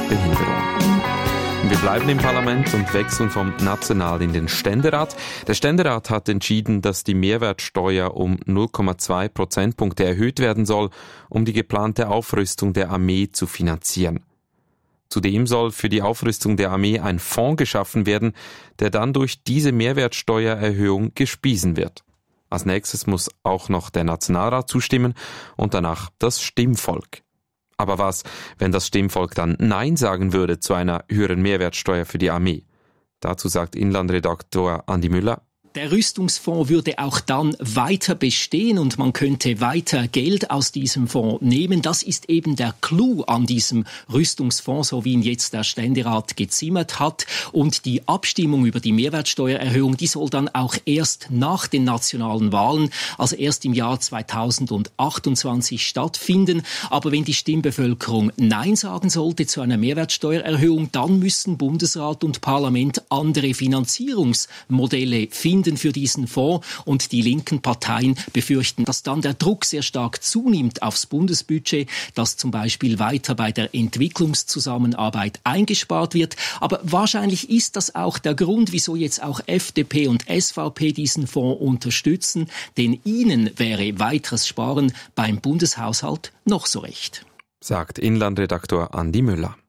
Behinderung. Wir bleiben im Parlament und wechseln vom National in den Ständerat. Der Ständerat hat entschieden, dass die Mehrwertsteuer um 0,2 Prozentpunkte erhöht werden soll, um die geplante Aufrüstung der Armee zu finanzieren. Zudem soll für die Aufrüstung der Armee ein Fonds geschaffen werden, der dann durch diese Mehrwertsteuererhöhung gespiesen wird. Als nächstes muss auch noch der Nationalrat zustimmen und danach das Stimmvolk. Aber was, wenn das Stimmvolk dann Nein sagen würde zu einer höheren Mehrwertsteuer für die Armee? Dazu sagt Inlandredaktor Andi Müller: Der Rüstungsfonds würde auch dann weiter bestehen und man könnte weiter Geld aus diesem Fonds nehmen. Das ist eben der Clou an diesem Rüstungsfonds, so wie ihn jetzt der Ständerat gezimmert hat. Und die Abstimmung über die Mehrwertsteuererhöhung, die soll dann auch erst nach den nationalen Wahlen, also erst im Jahr 2028 stattfinden. Aber wenn die Stimmbevölkerung Nein sagen sollte zu einer Mehrwertsteuererhöhung, dann müssen Bundesrat und Parlament andere Finanzierungsmodelle finden für diesen Fonds, und die linken Parteien befürchten, dass dann der Druck sehr stark zunimmt aufs Bundesbudget, dass zum Beispiel weiter bei der Entwicklungszusammenarbeit eingespart wird. Aber wahrscheinlich ist das auch der Grund, wieso jetzt auch FDP und SVP diesen Fonds unterstützen, denn ihnen wäre weiteres Sparen beim Bundeshaushalt noch so recht. Sagt Inlandredaktor Andi Müller.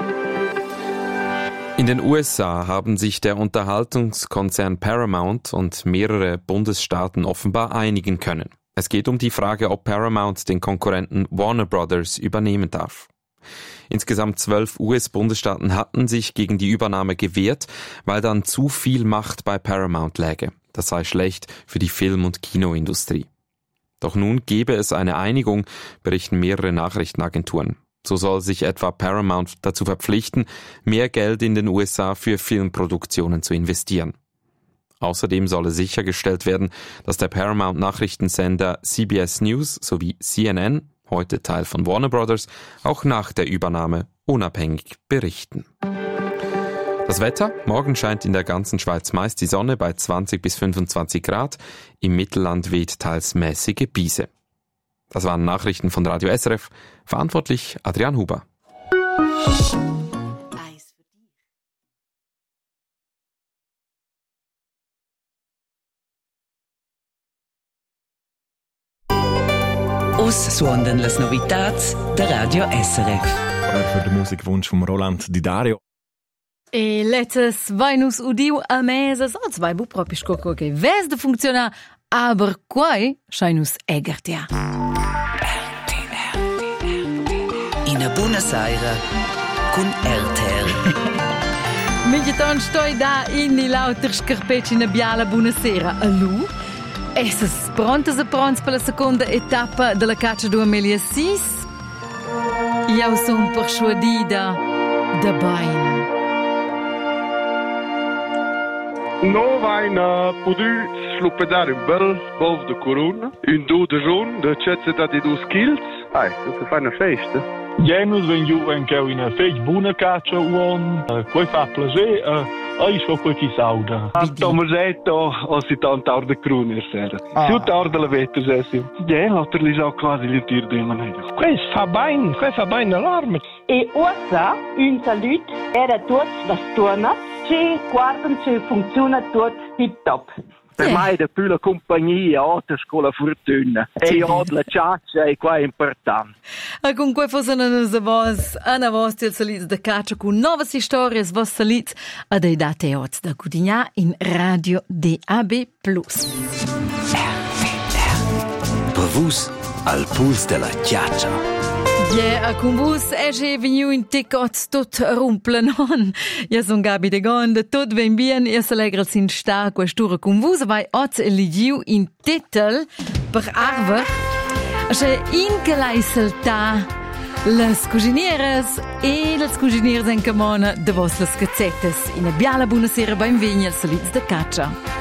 In den USA haben sich der Unterhaltungskonzern Paramount und mehrere Bundesstaaten offenbar einigen können. Es geht um die Frage, ob Paramount den Konkurrenten Warner Brothers übernehmen darf. Insgesamt 12 US-Bundesstaaten hatten sich gegen die Übernahme gewehrt, weil dann zu viel Macht bei Paramount läge. Das sei schlecht für die Film- und Kinoindustrie. Doch nun gebe es eine Einigung, berichten mehrere Nachrichtenagenturen. So soll sich etwa Paramount dazu verpflichten, mehr Geld in den USA für Filmproduktionen zu investieren. Außerdem solle sichergestellt werden, dass der Paramount-Nachrichtensender CBS News sowie CNN, heute Teil von Warner Brothers, auch nach der Übernahme unabhängig berichten. Das Wetter: Morgen scheint in der ganzen Schweiz meist die Sonne bei 20 bis 25 Grad, im Mittelland weht teils mäßige Brise. Das waren Nachrichten von Radio SRF. Verantwortlich Adrian Huber. Us suonden las novitats de Radio SRF. Für den Musikwunsch von Roland Di Dario. E letztes Venus udiu a meses, als vai bu proprio scoco che ves de funziona, aber quai scheinus egertia. In a Buenos Aires con RTL. Migliton stoi da in die lauter scarpecci in biala buonasera. A lu? Essas prontas a pronts per la seconda etapa della caccia 2006? Io son persuadida da bain. No vaina podu sluppedare un bel bov de corona, un do de jaune de cezza di 2 kg. Das fa una festa. Genus wenn ju wenn che una fech buona caccia uon, quei fa plaisir, ai so quei chi sauda. Tomasetto o si tanta orde crune sera. Si tarda la vetta sessi. L'altro li sa quasi li tir de manera. Quei fa bain alarme. E ossa un salut era tots las turnas, che guardan se funziona tot tip top. Per me è più la compagnia, altra scuola fortuna. E io la caccia è qua importante. E con quei fossero una vostra salita da caccia con nuove storie, vostre salite a dei date oggi da Gudigna in Radio DAB+. Pavus al puls della caccia. Ja, con vos è venu in ticot tot rumplen on. Ja, son Gabi de Gonde, tot ben bien, ja s'alegra sin sta questura con vos, vai ot eligiu in titel per arver. Asce in che lai salta les cuginieres e les cuginieres en camona de vos les cazzettes. In a biala buonasera ben vegni al salits de caccia.